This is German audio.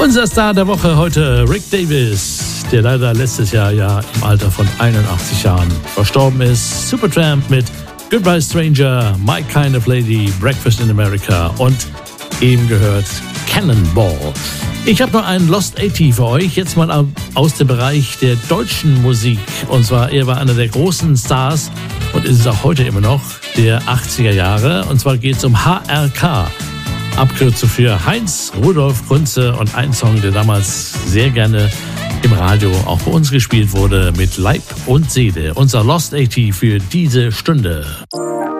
Unser Star der Woche heute, Rick Davies, der leider letztes Jahr im Alter von 81 Jahren verstorben ist. Supertramp mit Goodbye Stranger, My Kind of Lady, Breakfast in America und eben gehört Cannonball. Ich habe noch einen Lost 80 für euch, jetzt mal aus dem Bereich der deutschen Musik. Und zwar, er war einer der großen Stars und ist es auch heute immer noch, der 80er Jahre. Und zwar geht es um HRK. Abkürzung für Heinz Rudolf Kunze und ein Song, der damals sehr gerne im Radio auch bei uns gespielt wurde, mit Leib und Seele. Unser Lost 80 für diese Stunde.